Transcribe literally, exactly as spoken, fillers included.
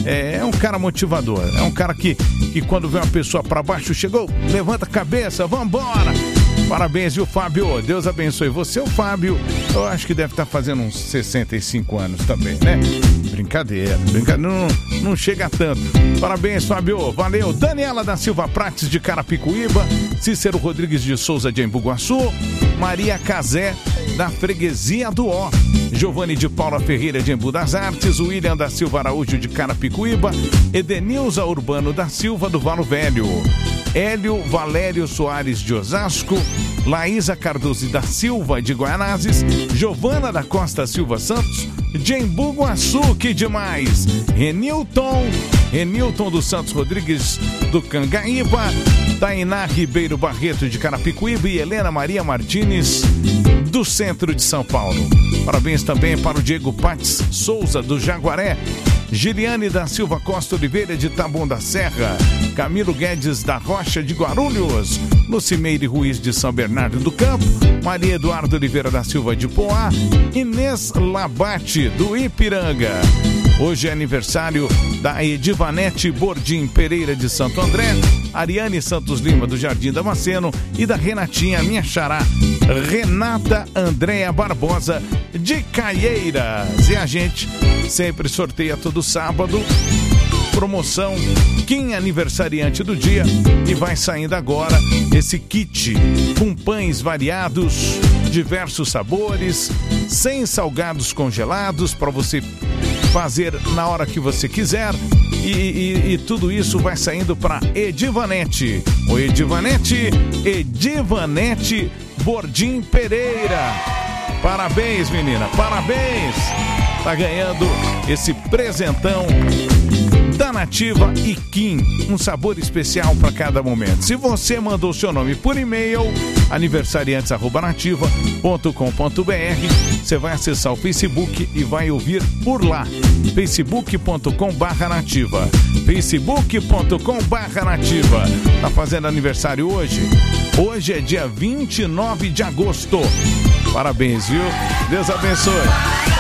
É, é um cara motivador. É um cara que, que quando vê uma pessoa pra baixo, chegou, levanta a cabeça, vambora. Parabéns, viu, Fábio? Deus abençoe você. O Fábio, eu acho que deve estar fazendo uns sessenta e cinco anos também, né? Brincadeira, brincadeira. Não, não chega tanto. Parabéns, Fábio. Valeu. Daniela da Silva Prates, de Carapicuíba. Cícero Rodrigues de Souza, de Embu Guaçu. Maria Cazé, da Freguesia do Ó. Giovanni de Paula Ferreira, de Embu das Artes. William da Silva Araújo, de Carapicuíba. Edenilza Urbano da Silva, do Valo Velho. Hélio Valério Soares, de Osasco. Laísa Cardoso da Silva, de Guaianazes. Giovana da Costa Silva Santos, de Embu Guaçu, que demais. Renilton, Renilton dos Santos Rodrigues, do Cangaíba. Tainá Ribeiro Barreto, de Carapicuíba. E Helena Maria Martins, do centro de São Paulo. Parabéns também para o Diego Pates Souza, do Jaguaré. Giliane da Silva Costa Oliveira, de Taboão da Serra. Camilo Guedes da Rocha, de Guarulhos. Lucimeire Ruiz, de São Bernardo do Campo. Maria Eduardo Oliveira da Silva, de Poá. Inês Labate, do Ipiranga. Hoje é aniversário da Edivanete Bordim Pereira, de Santo André. Ariane Santos Lima, do Jardim Damasceno. E da Renatinha, minha xará, Renata Andréa Barbosa, de Caieiras. E a gente sempre sorteia todo sábado promoção Quem Aniversariante do Dia, e vai saindo agora esse kit com pães variados, diversos sabores, sem salgados congelados para você fazer na hora que você quiser. E, e, e tudo isso vai saindo para Edivanete. O Edivanete, Edivanete Bordim Pereira. Parabéns, menina, parabéns. Tá ganhando esse presentão da Nativa e Kim, um sabor especial para cada momento. Se você mandou seu nome por e-mail, aniversariantes arroba nativa ponto com ponto br, você vai acessar o Facebook e vai ouvir por lá. facebook ponto com barra nativa. facebook ponto com barra nativa. Tá fazendo aniversário hoje? Hoje é dia vinte e nove de agosto. Parabéns, viu? Deus abençoe.